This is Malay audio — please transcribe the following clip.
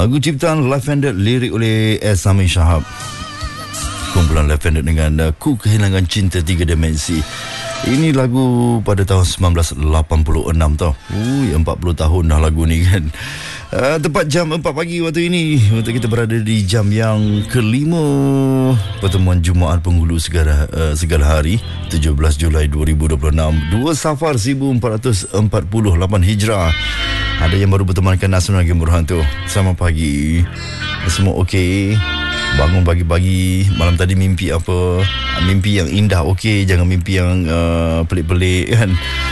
Lagu ciptaan Left-Handed, lirik oleh S. Amin Shahab. Kumpulan Left-Handed dengan Ku Kehilangan Cinta 3 Dimensi. Ini lagu pada tahun 1986 tau. 40 tahun dah lagu ni kan. Tepat jam 4 pagi waktu ini, untuk kita berada di jam yang kelima pertemuan Jumaat Penghulu segala hari 17 Julai 2026, 2 Safar 1448 Hijrah. Ada yang baru bertemankan Nasrul lagi Burhan tu. Selamat pagi. Semua okey? Bangun pagi-pagi, malam tadi mimpi apa? Mimpi yang indah okey, jangan mimpi yang pelik-pelik kan.